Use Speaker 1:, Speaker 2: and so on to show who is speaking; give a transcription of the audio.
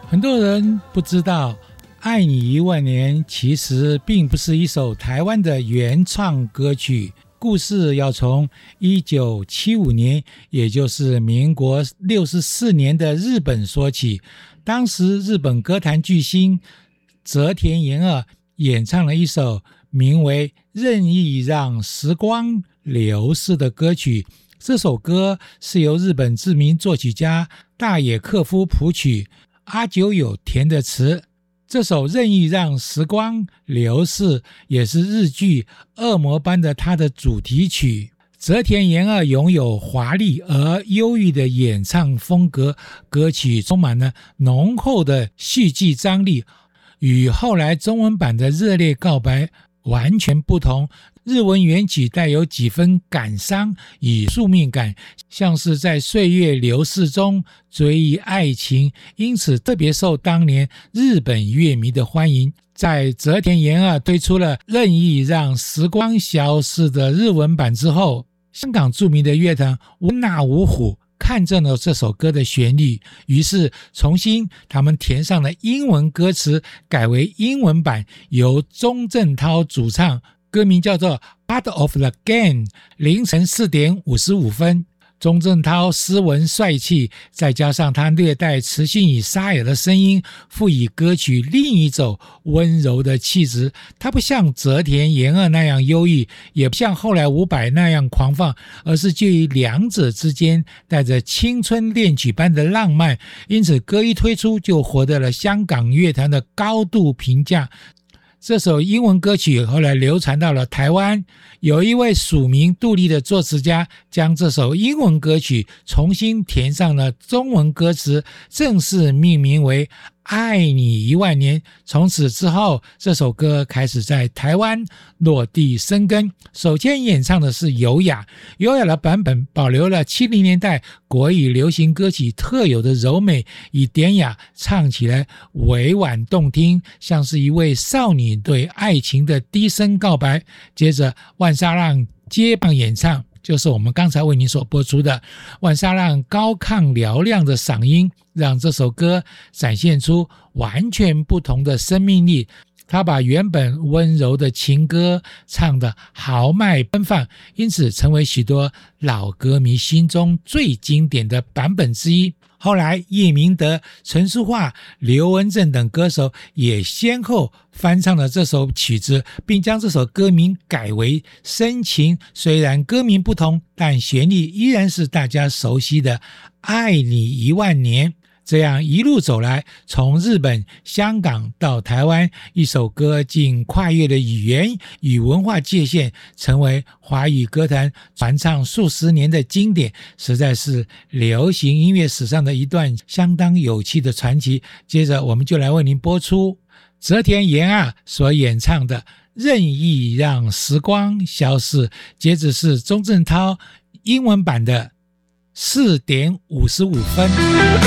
Speaker 1: 很多人不知道，《爱你一万年》其实并不是一首台湾的原创歌曲，故事要从1975年，也就是民国64年的日本说起。当时日本歌坛巨星泽田研二演唱了一首名为《任意让时光流逝》的歌曲。这首歌是由日本知名作曲家大野克夫谱曲，阿久友填的词。这首《任意让时光流逝》也是日剧《恶魔般的他》的主题曲。泽田研二拥有华丽而忧郁的演唱风格，歌曲充满了浓厚的戏剧张力，与后来中文版的《热烈告白》完全不同。日文原曲带有几分感伤与宿命感，像是在岁月流逝中追忆爱情，因此特别受当年日本乐迷的欢迎。在泽田研二推出了《任意让时光消逝》的日文版之后，香港著名的乐团无那无虎看中了这首歌的旋律，于是重新他们填上了英文歌词，改为英文版，由钟镇涛主唱，歌名叫做 Part of the Game。 凌晨4点55分，钟镇涛斯文帅气，再加上他略带磁性与沙哑的声音，赋予歌曲另一种温柔的气质。他不像泽田研二那样忧郁，也不像后来伍佰那样狂放，而是介于两者之间，带着青春恋曲般的浪漫。因此歌一推出就获得了香港乐坛的高度评价。这首英文歌曲后来流传到了台湾，有一位署名杜立的作词家将这首英文歌曲重新填上了中文歌词，正式命名为爱你一万年。从此之后，这首歌开始在台湾落地生根。首先演唱的是优雅的版本，保留了70年代国语流行歌曲特有的柔美与典雅，唱起来委婉动听，像是一位少女对爱情的低声告白。接着万沙浪接棒演唱，就是我们刚才为您所播出的。万沙浪高亢嘹亮的嗓音让这首歌展现出完全不同的生命力，他把原本温柔的情歌唱得豪迈奔放，因此成为许多老歌迷心中最经典的版本之一。后来叶明德、陈淑桦、刘文正等歌手也先后翻唱了这首曲子，并将这首歌名改为深情。虽然歌名不同，但旋律依然是大家熟悉的爱你一万年。这样一路走来，从日本、香港到台湾，一首歌竟跨越了语言与文化界限，成为华语歌坛传唱数十年的经典，实在是流行音乐史上的一段相当有趣的传奇。接着我们就来为您播出泽田研二所演唱的《任意让时光消逝》，接着是钟镇涛英文版的4点55分。